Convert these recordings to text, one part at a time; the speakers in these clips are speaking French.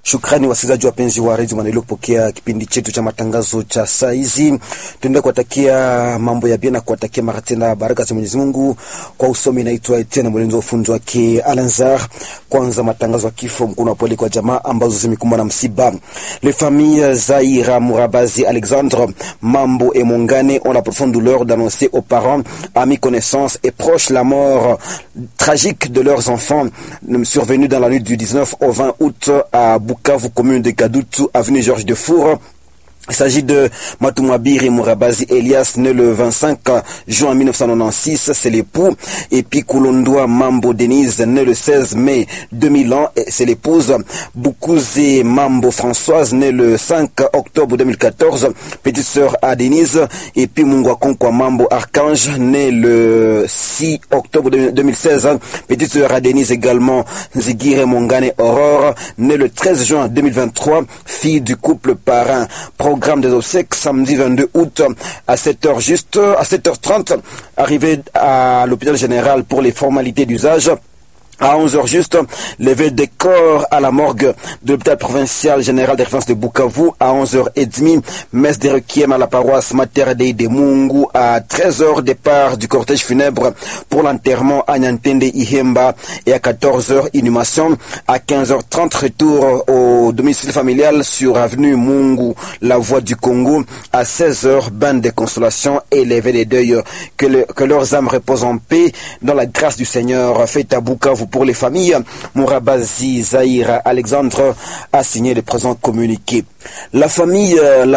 Shukrani wasikilizaji wapenzi wa Radio Maendeleo kupokea kipindi chetu cha matangazo cha saa hizi. Tunaenda kuwatakia mambo ya bien na kuwatakia mara tena baraka za Mwenyezi Mungu. Kwa usomi naitwa Etienne Mwenendo, ufunzi wake Alanzar. Kwanza matangazo ya kifo, mkono wa pole kwa jamaa ambazo zimekumbwa na msiba. Les familles Zahira Mourabazi Alexandre Mambo et Mongane ont la profonde douleur d'annoncer aux parents, amis, connaissances et proches la mort tragique de leurs enfants survenue dans la nuit du 19 au 20 août à Bukavu, commune de Kadoutou, avenue Georges Defour. Il s'agit de Matumabiri Mourabazi Elias, né le 25 juin 1996, c'est l'époux. Et puis Koulondoa Mambo Denise, né le 16 mai 2000 ans, c'est l'épouse. Boukouze Mambo Françoise, né le 5 octobre 2014, petite sœur à Denise. Et puis Mungwakonkwa Mambo Archange, né le 6 octobre 2016, petite sœur à Denise également. Zigire Mongane Aurore, né le 13 juin 2023, fille du couple parrain. Programme des obsèques samedi 22 août à 7h juste, à 7h30, arrivé à l'hôpital général pour les formalités d'usage. À 11h juste, levé des corps à la morgue de l'hôpital provincial général des références de Bukavu. À 11h30, messe des requiem à la paroisse Mater Dei de Mungu. À 13h, départ du cortège funèbre pour l'enterrement à Nyantende Ihemba. Et à 14h, inhumation. À 15h30, retour au domicile familial sur avenue Mungu, la voie du Congo. À 16h, bain de consolation et levé des deuils. Que leurs âmes reposent en paix dans la grâce du Seigneur. Fête à Bukavu pour les familles. Mourabazi Zahira Alexandre a signé le présent communiqué. La famille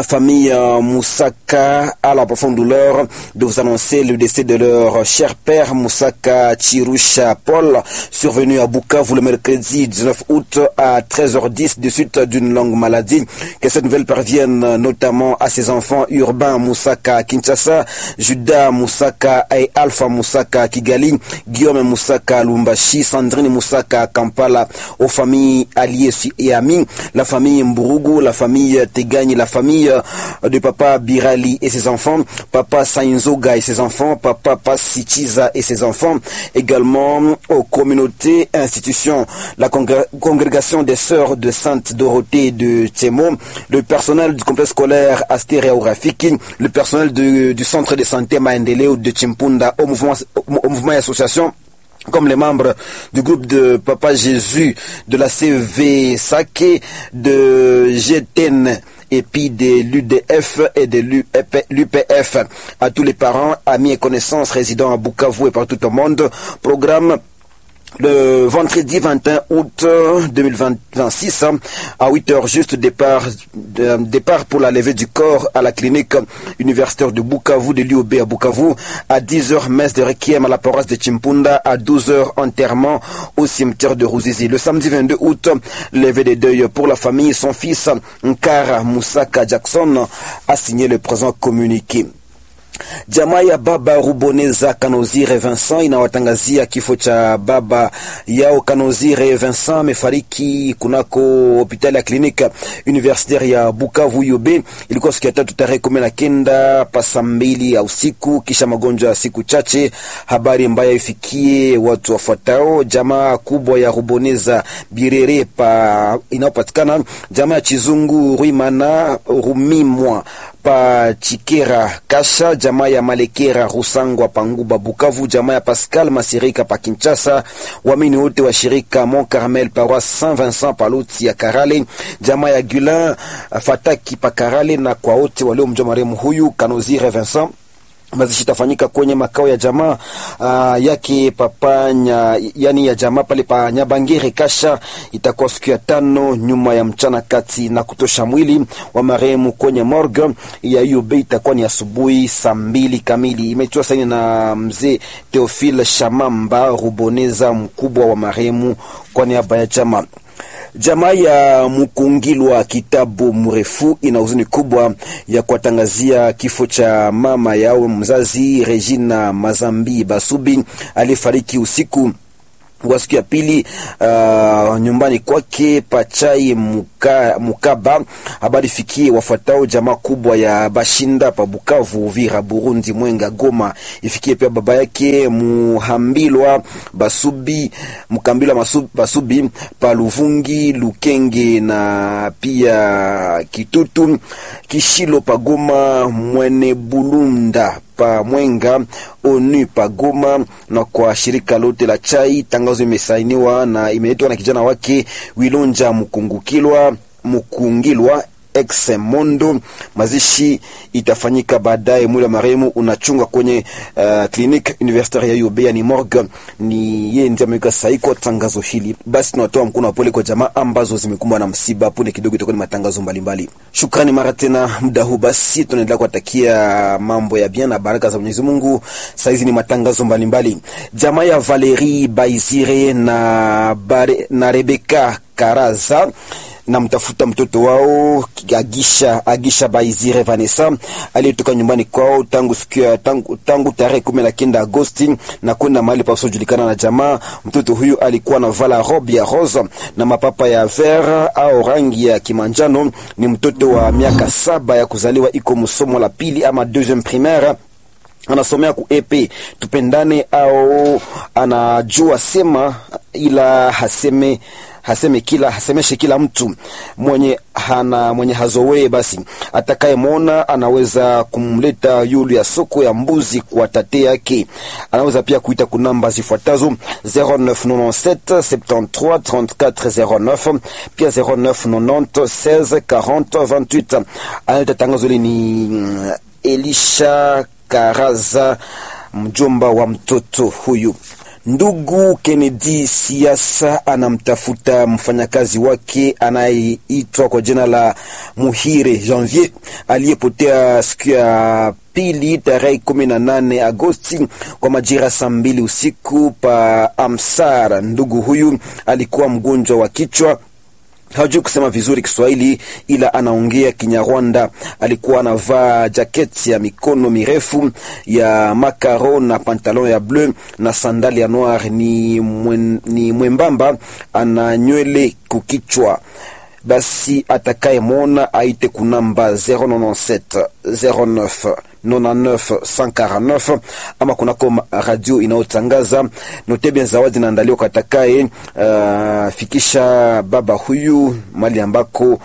Moussaka a la profonde douleur de vous annoncer le décès de leur cher père Moussaka Chirusha Paul, survenu à Bukavu le mercredi 19 août à 13h10 de suite d'une longue maladie. Que cette nouvelle parvienne notamment à ses enfants urbains Moussaka Kinshasa, Judas Moussaka et Alpha Moussaka Kigali, Guillaume Moussaka Lumbashi, Sandrine Moussaka Kampala, aux familles alliées et amies, la famille Mburugu, la famille Tegani, la famille de papa Birali et ses enfants, papa Sainzoga et ses enfants, papa Pasichiza et ses enfants, également aux communautés, institutions, la congrégation des sœurs de Sainte Dorothée de Tchemo, le personnel du complexe scolaire Astéria Rafiki, le personnel du centre de santé Maendeleo de Chimpunda, au mouvement et association, comme les membres du groupe de Papa Jésus, de la CV Sake, de GTN, et puis de l'UDF et de l'UPF. À tous les parents, amis et connaissances résidant à Bukavu et partout au monde, programme le vendredi 21 août 2026 à 8h juste, départ pour la levée du corps à la clinique universitaire de Bukavu, de l'UOB à Bukavu. À 10h, messe de requiem à la paroisse de Chimpunda. À 12h, enterrement au cimetière de Ruzizi. Le samedi 22 août, levée des deuils pour la famille. Son fils Nkara Moussaka Jackson a signé le présent communiqué. Jamaa ya baba Ruboneza Kanozire Vincent inawatangazia kifo cha baba yao Kanozire Vincent amefariki kunako hospitali ya klinika universitaire ya Bukavu Yobe. Ilikuwa siku ya 3 tarehe 19 pasa 2 ya usiku, kisha magonjwa ya siku chache. Habari mbaya ifikie watu wafuatao: jamaa kubwa ya Ruboneza Birere inayopatikana, jamaa ya Chizungu Ruimana Rumimwa pa Chikera Kasha, jamaa ya Malekera Rusangwa Panguba Bukavu, jamaa ya Pascal Masirika pa Kinshasa, waamini wote wa shirika Mont Carmel paroisse Saint Vincent Paluti ya Karale, jamaa ya Gulin Fataki pa Karale, na kwa wote waliomjua marehemu huyu Kanozire Vincent. Mazishi tafanyika kwenye makao ya jamaa yake papanya, yani ya jamaa pale pa Nyabangere Kasha. Itakuwa siku ya 5 nyuma ya mchana kati, na kutosha mwili wa marehemu kwenye morgue ya UB itakuwa ni asubuhi saa 2 kamili. Imetiwa saini na mzee Theophile Shamamba Ruboneza, mkubwa wa marehemu, kwa niaba ya jamaa. Jamaa ya Mukungilwa Kitabu Mrefu ina huzuni kubwa ya kuwatangazia kifo cha mama yao mzazi Regina Mazambi Basubi alifariki usiku kwa siku ya pili nyumbani kwake Pachai Mukaba. Habari fikie wafuatao jamaa kubwa ya Bashinda pa Bukavu, Uvira, Burundi, Mwenga, Goma. Ifikie pia baba yake Mkambilwa Basubi pa Luvungi, Lukenge na pia Kitutu, Kishilo pa Goma, Mwene Bulunda pa Mwenga, ONU pa Goma, na kwa shirika lote la chai. Tangazo imesainiwa na imeletwa na kijana wake Wilonja Mukungilwa ex Mondo. Mazishi itafanyika baadaye. Mwili wa marehemu unachunga kwenye clinique universitaire ya Yobea ni morgue. Ni yeye ndiye ameweka sahihi kwa tangazo hili. Basi tunatoa mkono wa pole kwa jamaa ambazo zimekumbwa na msiba. Punde kidogo itakuwa ni matangazo mbalimbali. Shukrani mara tena muda huu. Basi tunaendelea kuwatakia mambo ya bien na baraka za Mwenyezi Mungu. Saizi ni matangazo mbalimbali. Jamaa ya Valerie Baizire na Rebecca Karaza na mtafuta mtoto wao Agisha Baizire Vanessa aliyetoka nyumbani kwao tangu tarehe 19 Agosti na kwenda mahali pasojulikana na jamaa. Mtoto huyu alikuwa na vala robe ya rose na mapapa ya vert au rangi ya kimanjano. Ni mtoto wa miaka 7 ya kuzaliwa, iko msomo la pili ama deuxième primaire. Anasomea ku EP Tupendane au anajua sema ila hasemeshe kila mtu mwenye hazowe. Basi atakayemwona anaweza kumleta yule ya soko ya mbuzi kwa tate yake. Anaweza pia kuita kunamba zifuatazo 0997 73 34 09, pia 0990 16 40 28. Analeta tangazo hili ni Elisha Karaza, mjomba wa mtoto huyu. Ndugu Kennedy Siasa anamtafuta mfanyakazi wake anayeitwa kwa jina la Muhire Janvier aliyepotea siku ya pili tarehe 18 Agosti kwa majira saa 2 usiku pa Amsara. Ndugu huyu alikuwa mgonjwa wa kichwa, hajui kusema vizuri Kiswahili ila anaongea Kinyarwanda. Alikuwa anavaa jaketi ya mikono mirefu ya makaro na pantalon ya bleu na sandali ya noir. Ni mwembamba, ana nywele kukichwa. Basi atakayemwona aite kunamba 097 09 99 149 ama kunako radio inayotangaza. Notebia zawadi naandaliwa kwa atakaye fikisha baba huyu mali ambako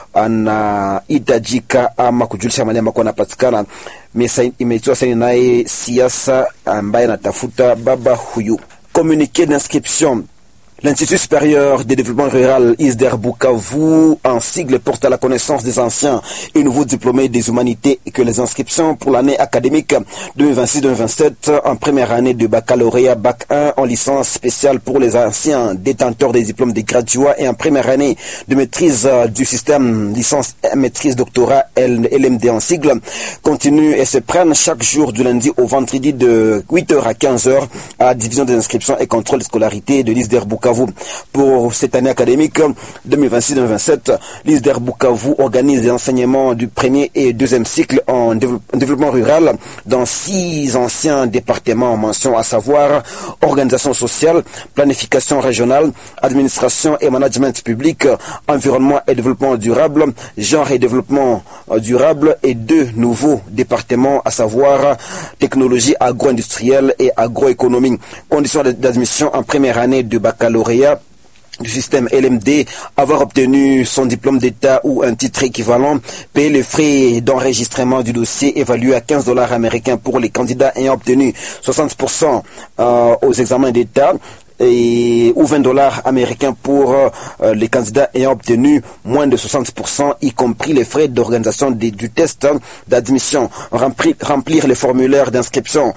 anahitajika ama kujulisha mali ambako anapatikana. Imeitwa saini naye Siasa ambaye anatafuta baba huyu. Communiqué d'inscription. L'Institut supérieur de développement rural ISDER Bukavu, en sigle, porte à la connaissance des anciens et nouveaux diplômés des humanités que les inscriptions pour l'année académique 2026-2027 en première année de baccalauréat Bac 1 en licence spéciale pour les anciens détenteurs des diplômes de graduat et en première année de maîtrise du système licence maîtrise doctorat LMD en sigle continuent et se prennent chaque jour du lundi au vendredi de 8h à 15h à la division des inscriptions et contrôle de scolarité de l'ISDER Bukavu. Pour cette année académique 2026-2027, l'ISDER Bukavu organise les enseignements du premier et deuxième cycle en développement rural dans 6 anciens départements en mention, à savoir organisation sociale, planification régionale, administration et management public, environnement et développement durable, genre et développement durable, et 2 nouveaux départements, à savoir technologie agro-industrielle et agroéconomie. Conditions d'admission en première année de baccalauréat du système LMD, avoir obtenu son diplôme d'État ou un titre équivalent, payer les frais d'enregistrement du dossier évalué à $15 américains pour les candidats ayant obtenu 60% aux examens d'État, ou $20 américains pour les candidats ayant obtenu moins de 60%, y compris les frais d'organisation du test d'admission. Remplir les formulaires d'inscription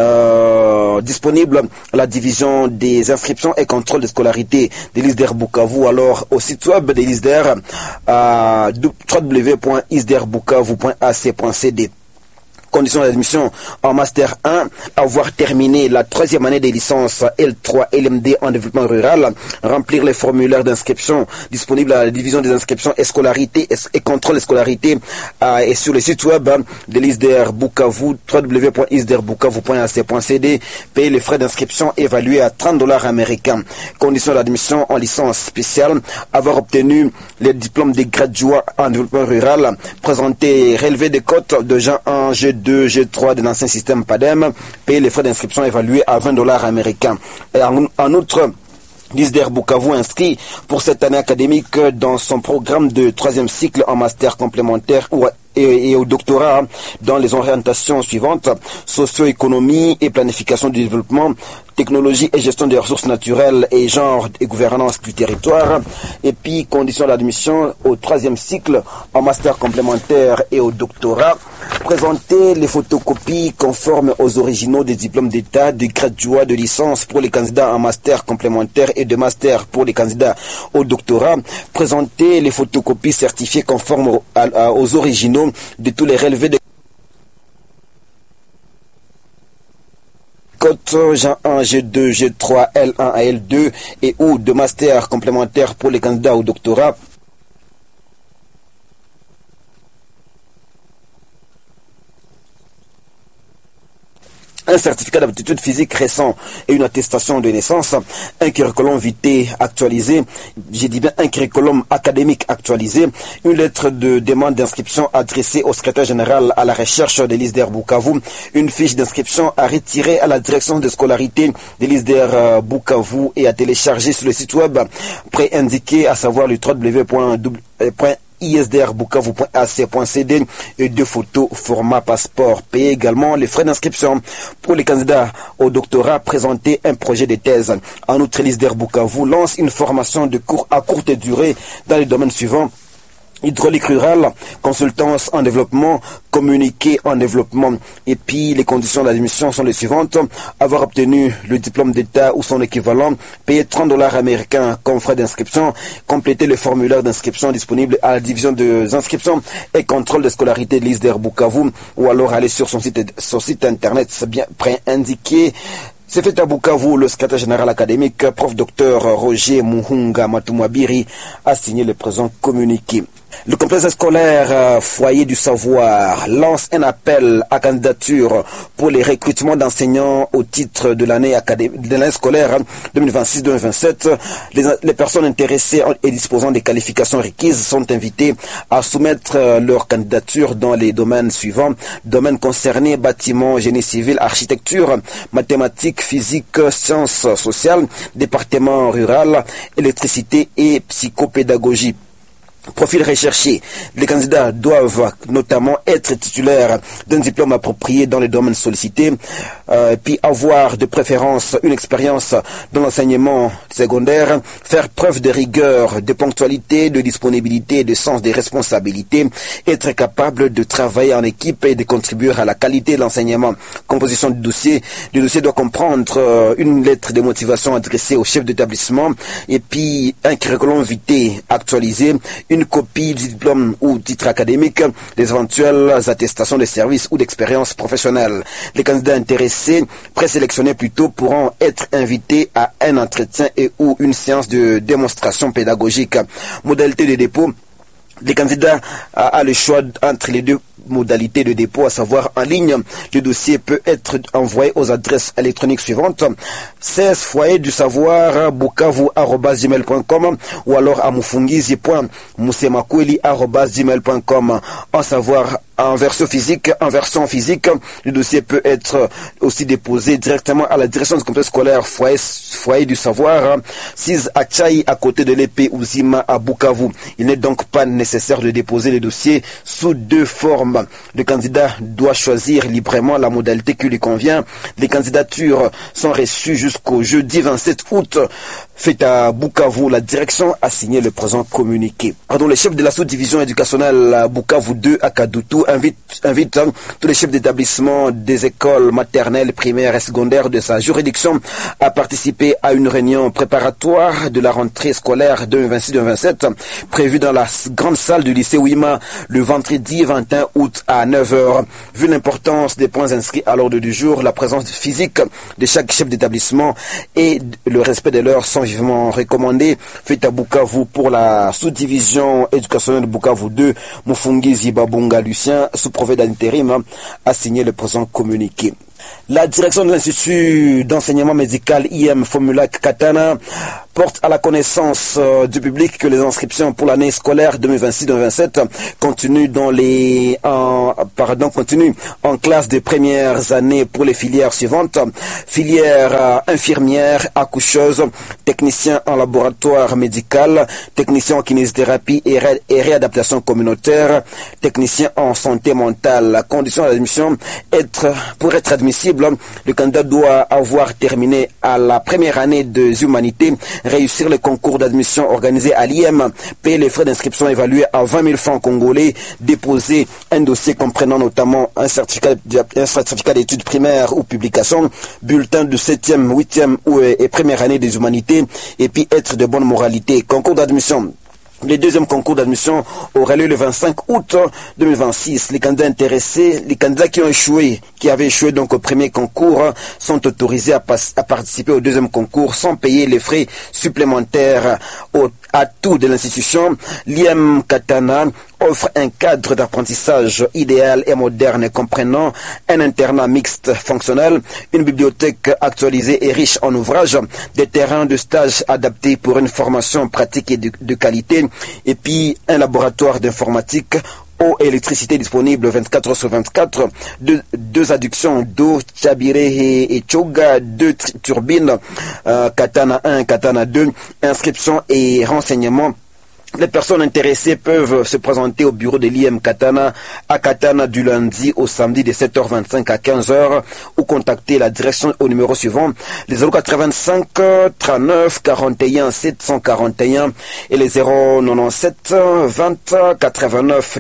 disponibles à la division des inscriptions et contrôle de scolarité de l'ISDER Bukavu, alors au site web de l'ISDER à www.isderbukavu.ac.cd. Conditions d'admission en Master 1, avoir terminé la 3e année des licences L3 LMD en développement rural, remplir les formulaires d'inscription disponibles à la division des inscriptions et scolarité et contrôle de scolarité et sur le site web de l'ISDER Bukavu, www.isderbukavu.ac.cd, payer les frais d'inscription évalués à $30 américains. Conditions d'admission en licence spéciale, avoir obtenu les diplômes des graduats en développement rural, présenter relevé des cotes de Jean 1, G2, G3 de l'ancien système PADEM, payer les frais d'inscription évalués à $20 américains. Et en outre, l'ISDER Bukavu inscrit pour cette année académique dans son programme de 3e cycle en master complémentaire et au doctorat dans les orientations suivantes: socio-économie et planification du développement, technologie et gestion des ressources naturelles et genre et gouvernance du territoire. Et puis, conditions d'admission au 3e cycle en master complémentaire et au doctorat. Présenter les photocopies conformes aux originaux des diplômes d'état, de graduats, de licence pour les candidats en master complémentaire et de master pour les candidats au doctorat. Présenter les photocopies certifiées conformes aux originaux de tous les relevés de cotes Jean 1, G2, G3, L1 à L2 et ou de master complémentaire pour les candidats au doctorat. Un certificat d'aptitude physique récent et une attestation de naissance, un curriculum vitae actualisé, j'ai dit bien un curriculum académique actualisé, une lettre de demande d'inscription adressée au secrétaire général à la recherche de l'ISDER Bukavu, une fiche d'inscription à retirer à la direction de scolarité de l'ISDER Bukavu et à télécharger sur le site web pré-indiqué, à savoir le www.isderbukavu.ac.cd et 2 photos format passeport. Payer également les frais d'inscription. Pour les candidats au doctorat, présenter un projet de thèse. En outre, l'ISDER Bukavu lance une formation de cours à courte durée dans les domaines suivants: hydraulique rurale, consultance en développement, communiqué en développement. Et puis, les conditions d'admission sont les suivantes: avoir obtenu le diplôme d'état ou son équivalent, payer $30 américains comme frais d'inscription, compléter le formulaire d'inscription disponible à la division des inscriptions et contrôle de scolarité de l'ISDER Bukavu, ou alors aller sur son site internet, c'est bien pré-indiqué. C'est fait à Bukavu. Le secrétaire général académique, prof. Dr Roger Muhunga Matumabiri, a signé le présent communiqué. Le complexe scolaire Foyer du Savoir lance un appel à candidature pour les recrutements d'enseignants au titre de l'année scolaire 2026-2027. Les personnes intéressées et disposant des qualifications requises sont invitées à soumettre leur candidature dans les domaines suivants: domaines concernés, bâtiments, génie civil, architecture, mathématiques, physique, sciences sociales, département rural, électricité et psychopédagogie. Profil recherché. Les candidats doivent notamment être titulaires d'un diplôme approprié dans les domaines sollicités, puis avoir de préférence une expérience dans l'enseignement secondaire, faire preuve de rigueur, de ponctualité, de disponibilité, de sens des responsabilités, être capable de travailler en équipe et de contribuer à la qualité de l'enseignement. Composition du dossier. Le dossier doit comprendre une lettre de motivation adressée au chef d'établissement et puis un curriculum vitae actualisé, une copie du diplôme ou titre académique, les éventuelles attestations de service ou d'expérience professionnelle. Les candidats intéressés, présélectionnés plutôt, pourront être invités à un entretien et ou une séance de démonstration pédagogique. Modalité de dépôt. Les candidats ont le choix entre les 2 modalités de dépôt, à savoir en ligne. Le dossier peut être envoyé aux adresses électroniques suivantes: 16 foyer du savoir bukavu@gmail.com ou alors à mufungizi.musemakweli@gmail.com. En savoir en version physique, le dossier peut être aussi déposé directement à la direction du complexe scolaire Foyer du Savoir, 6 à Tchaï, à côté de l'épée Ouzima à Bukavu. Il n'est donc pas nécessaire de déposer le dossier sous 2 formes. Le candidat doit choisir librement la modalité qui lui convient. Les candidatures sont reçues jusqu'au jeudi 27 août. fait à Bukavu. La direction a signé le présent communiqué. Pardon, le chef de la sous-division éducationnelle à Bukavu 2 à Kadutu invite tous les chefs d'établissement des écoles maternelles, primaires et secondaires de sa juridiction à participer à une réunion préparatoire de la rentrée scolaire 2026-2027 prévue dans la grande salle du lycée Ouima le vendredi 21 août à 9h. Vu l'importance des points inscrits à l'ordre du jour, la présence physique de chaque chef d'établissement et le respect de l'heure sont vivement recommandés. Fait à Bukavu pour la sous-division éducationnelle de Bukavu 2, Mufungizi Babunga Lucien, sous-préfet d'intérim, a signé le présent communiqué. La direction de l'Institut d'enseignement médical IM Formulac Katana porte à la connaissance du public que les inscriptions pour l'année scolaire 2026-2027 continuent en classe de premières années pour les filières suivantes: filière infirmière, accoucheuse, technicien en laboratoire médical, technicien en kinésithérapie et réadaptation communautaire, technicien en santé mentale. La condition d'admission pour être admissible, le candidat doit avoir terminé à la première année des humanités, réussir le concours d'admission organisé à l'IM, payer les frais d'inscription évalués à 20 000 francs congolais, déposer un dossier comprenant notamment un certificat d'études primaires ou publication, bulletin de 7e, 8e et première année des humanités, et puis être de bonne moralité. Concours d'admission. Le deuxième concours d'admission aura lieu le 25 août 2026. Les candidats intéressés, les candidats qui avaient échoué donc au premier concours, sont autorisés à participer au deuxième concours sans payer les frais supplémentaires. À tout de l'institution, l'IM Katana offre un cadre d'apprentissage idéal et moderne comprenant un internat mixte fonctionnel, une bibliothèque actualisée et riche en ouvrages, des terrains de stage adaptés pour une formation pratique et de qualité, et puis un laboratoire d'informatique, eau et électricité disponible 24 heures sur 24, deux adductions d'eau, Tchabirehe et Choga, deux turbines, Katana 1, Katana 2, inscription et renseignements. Les personnes intéressées peuvent se présenter au bureau de l'IM Katana à Katana du lundi au samedi de 7h25 à 15h ou contacter la direction au numéro suivant, les 085 39 41 741 et les 097 20 89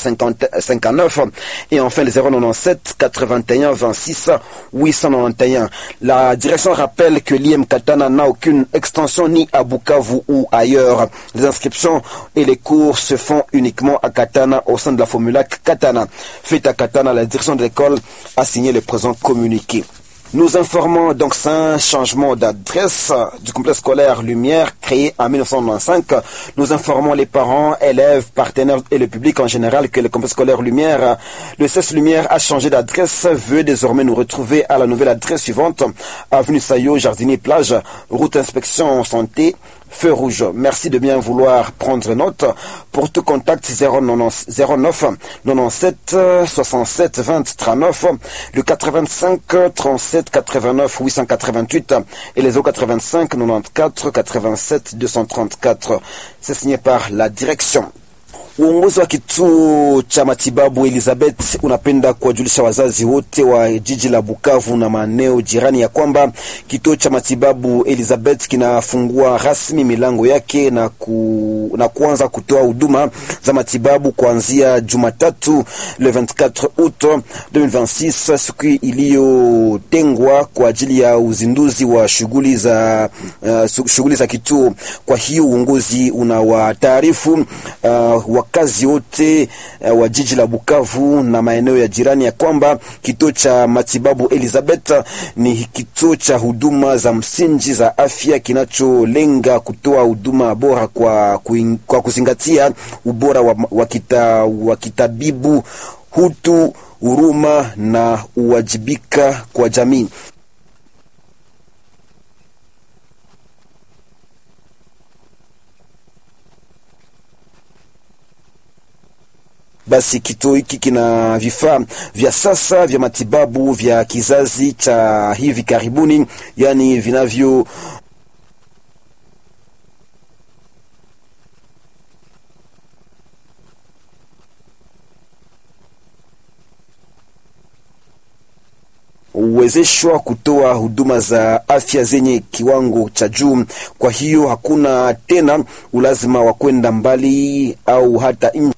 959 et enfin les 097 81 26 891. La direction rappelle que l'IM Katana n'a aucune extension ni à Bukavu ou ailleurs. Les inscriptions et les cours se font uniquement à Katana au sein de la Formulac Katana. Fait à Katana, la direction de l'école a signé le présent communiqué. Nous informons donc un changement d'adresse du complexe scolaire Lumière créé en 1995. Nous informons les parents, élèves, partenaires et le public en général que le complexe scolaire Lumière, le CES Lumière a changé d'adresse, veut désormais nous retrouver à la nouvelle adresse suivante, avenue Sayo, Jardinier Plage, route inspection santé, feu rouge. Merci de bien vouloir prendre note. Pour tout contact 09 97 67 20 39, le 85 37 89 888 et les 085 94 87 234. C'est signé par la direction. Uongozi wa kituo cha matibabu Elizabeth unapenda kuwajulisha wazazi wote wa jiji la Bukavu na maeneo jirani ya kwamba kituo cha matibabu Elizabeth kinafungua rasmi milango yake na kuanza kutoa huduma za matibabu kuanzia Jumatatu le 24 août 2026, siku iliyotengwa kwa ajili ya uzinduzi wa shughuli za kituo. Kwa hiyo uongozi unawataarifu wakazi wote wa jiji la Bukavu na maeneo ya jirani ya kwamba kituo cha matibabu Elizabeth ni kituo cha huduma za msingi za afya kinacholenga kutoa huduma bora kwa kuzingatia ubora wa kitabibu, hutu, huruma na uwajibika kwa jamii. Basi kituo hiki kina vifaa vya sasa vya matibabu vya kizazi cha hivi karibuni, yani vinavyo wanawezeshwa kutoa huduma za afya zenye kiwango cha juu. Kwa hiyo hakuna tena ulazima wa kwenda mbali au hata nje.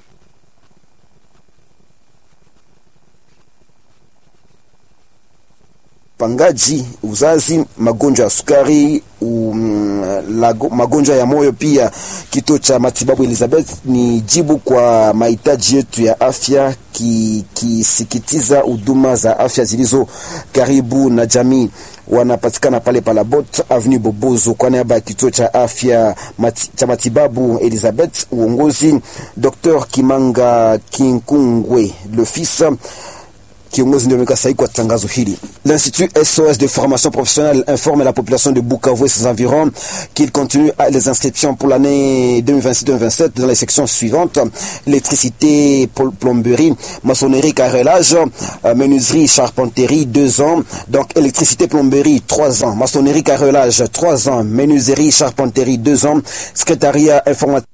Pangaji, uzazi, magonjwa ya sukari, magonjwa ya moyo pia. Kituo cha matibabu Elizabeth ni jibu kwa mahitaji yetu ya afya, kisikitiza huduma za afya zilizo karibu na jamii. Wanapatikana pale Palabot Avenue Bobozo. Kwa niaba ya kituo cha afya cha matibabu Elizabeth, uongozi Dr. Kimanga Kinkungwe le fils kiongozi ndio ameka sahihi kwa tangazo hili. L'Institut SOS de formation professionnelle informe la population de Bukavu et ses environs qu'il continue les inscriptions pour l'année 2026-2027 dans les sections suivantes: électricité, plomberie, maçonnerie, carrelage, menuiserie, charpenterie 2 ans. Donc électricité, plomberie 3 ans, maçonnerie, carrelage 3 ans, menuiserie, charpenterie 2 ans, secrétariat informatique.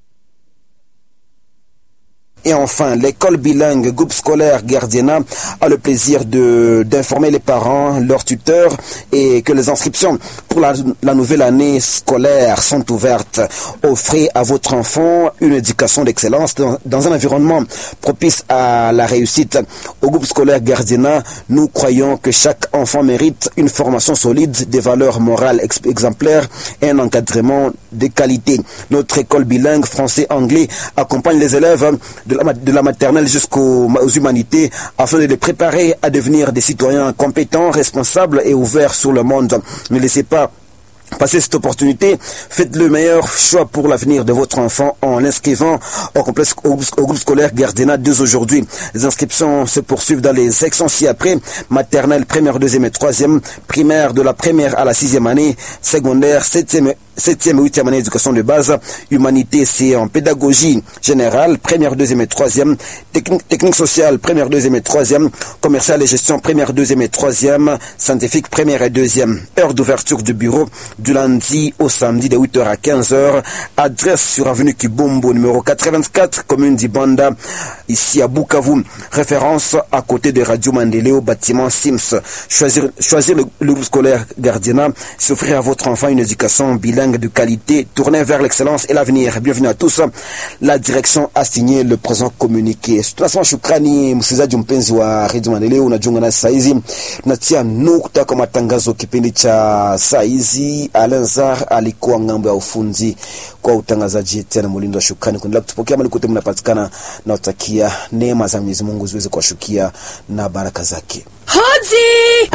Et enfin, l'école bilingue groupe scolaire Gardiena a le plaisir d'informer les parents, leurs tuteurs, et que les inscriptions pour la nouvelle année scolaire sont ouvertes. Offrez à votre enfant une éducation d'excellence dans un environnement propice à la réussite. Au groupe scolaire Gardiena, nous croyons que chaque enfant mérite une formation solide, des valeurs morales exemplaires et un encadrement de qualité. Notre école bilingue français-anglais accompagne les élèves de la maternelle jusqu'aux humanités afin de les préparer à devenir des citoyens compétents, responsables et ouverts sur le monde. Ne laissez pas passer cette opportunité. Faites le meilleur choix pour l'avenir de votre enfant en l'inscrivant au groupe scolaire Gardena dès aujourd'hui. Les inscriptions se poursuivent dans les sections ci-après: maternelle, première, deuxième et troisième, primaire de la première à la 6e année, secondaire, 7e et 8e année d'éducation de base, humanité, c'est en pédagogie générale, première, deuxième et troisième, technique sociale, première, deuxième et troisième, commerciale et gestion, première, deuxième et troisième, scientifique, première et deuxième. Heure d'ouverture du bureau du lundi au samedi de 8h à 15h. Adresse sur avenue Kibombo numéro 84, commune d'Ibanda, ici à Bukavu. Référence à côté de Radio Mandeleo, bâtiment Sims. Choisir le groupe scolaire Gardiena, s'offrir à votre enfant une éducation bilingue de qualité, tournée vers l'excellence et l'avenir. Bienvenue à tous. La direction a signé le présent communiqué. Tunasema shukrani msikilizaji mpenzi wa Radio Mandeleo, unajiunga na saa hizi. Tunatia nukta kwa matangazo kipindi cha saa hizi. Alenzar alikuwa ngambo ya ufunzi kwa utangazaji. Tena Mulindo wa shukrani kuendelea kutupokea mahali kote mnapatikana, na utakia neema za Mwenyezi Mungu ziweze kuwashukia na baraka zake. Hodi!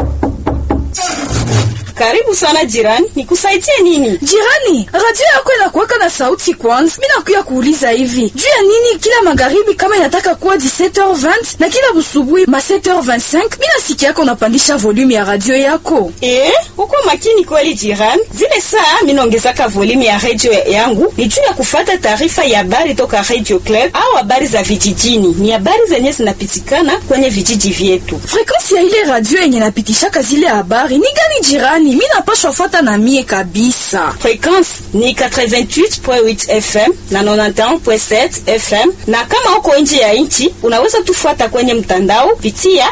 Karibu sana jirani, nikusaidie nini? Jirani, radio yako inakuwaka na sauti kwanza. Mimi nakuya kuuliza hivi, juu ya nini kila magharibi kama inataka kuwa 17h20 na kila busubuhi ma 7h25 mimi nasikia yako unapandisha volume ya radio yako? Uko makini kweli jirani. Zile saa mimi naongezaka volume ya radio yangu ni juu ya kufuata taarifa ya habari toka Radio Club au habari za vijijini. Ni habari zenye zinapitikana kwenye vijiji vyetu. Frequency ya ile radio yenye napitishaka zile habari ni gani jirani? Mimi napaswa fuata na mie kabisa. Frequency ni 88.8 FM na 91.7 FM, na kama uko nje ya nchi unaweza tufuata kwenye mtandao pitia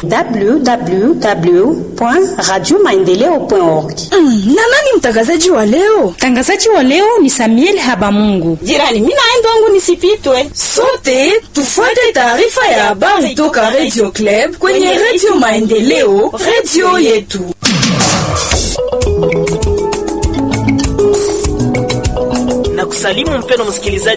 www.radiomaendeleo.org. Na nani mtangazaji wa leo? Mtangazaji wa leo ni Samuel Habamungu. Jirani, mimi naenda wangu nisipitwe. Sote tufuate taarifa ya habari toka Radio Club kwenye Radio Maendeleo, radio yetu. Na kusalimu mpeno msikilizaji